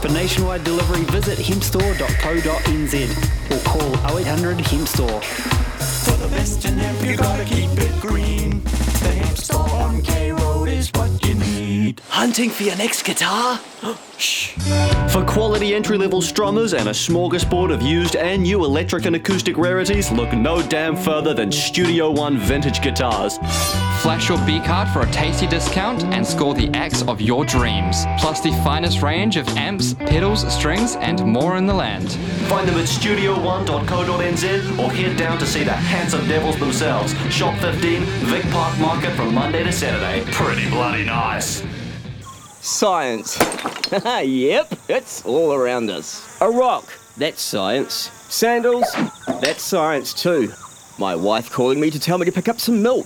For nationwide delivery, visit hempstore.co.nz or call 0800 Hempstore. For the best in hemp, you gotta keep it green. The Hemp Store on K Road is what you need. Hunting for your next guitar? Shh. For quality entry-level strummers and a smorgasbord of used and new electric and acoustic rarities, look no damn further than Studio One Vintage Guitars. Flash your B-card for a tasty discount and score the axe of your dreams. Plus the finest range of amps, pedals, strings, and more in the land. Find them at studio1.co.nz or head down to see the handsome devils themselves. Shop 15, Vic Park Market from Monday to Saturday. Pretty bloody nice. Science. Yep, it's all around us. A rock, that's science. Sandals, that's science too. My wife calling me to tell me to pick up some milk.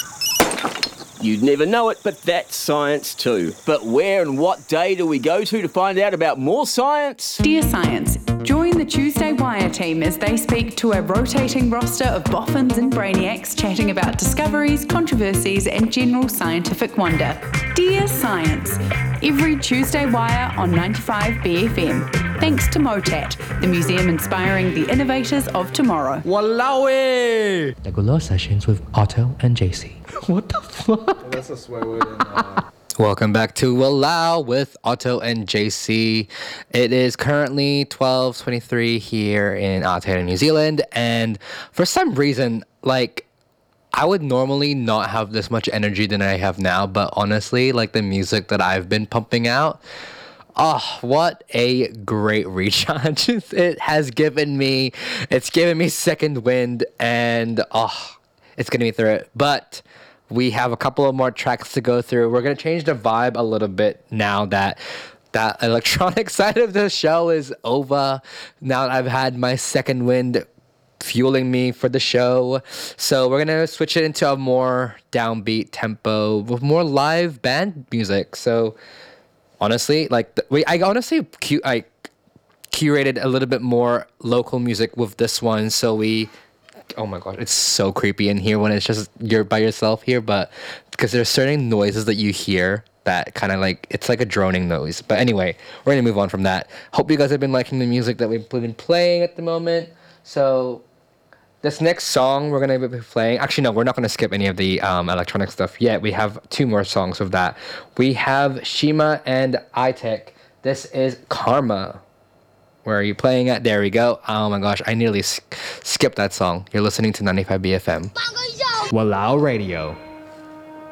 You'd never know it, but that's science too. But where and what day do we go to find out about more science? Dear Science, join the Tuesday Wire team as they speak to a rotating roster of boffins and brainiacs chatting about discoveries, controversies, and general scientific wonder. Dear Science, every Tuesday Wire on 95 BFM. Thanks to MOTAT, the museum inspiring the innovators of tomorrow. Wallawi! Regular sessions with Otto and JC. What the fuck? That's a swear word. Welcome back to Wallow with Otto and JC. It is currently 12:23 here in Aotearoa, New Zealand, and for some reason, I would normally not have this much energy than I have now, but honestly, the music that I've been pumping out, oh, what a great recharge it's given me second wind, and it's getting me through it. But we have a couple of more tracks to go through. We're going to change the vibe a little bit now that electronic side of the show is over. Now that I've had my second wind fueling me for the show. So we're going to switch it into a more downbeat tempo with more live band music. So honestly, I curated a little bit more local music with this one. So oh my god, it's so creepy in here when it's just you're by yourself here, but because there's certain noises that you hear that kind of it's like a droning noise. But anyway, we're gonna move on from that. Hope you guys have been liking the music that we've been playing at the moment. So this next song we're gonna be playing, actually no, we're not gonna skip any of the electronic stuff yet. We have two more songs of that. We have Shima and iTech. This is Karma. Where are you playing at? There we go. Oh my gosh, I nearly skipped that song. You're listening to 95 BFM. Wallow Radio.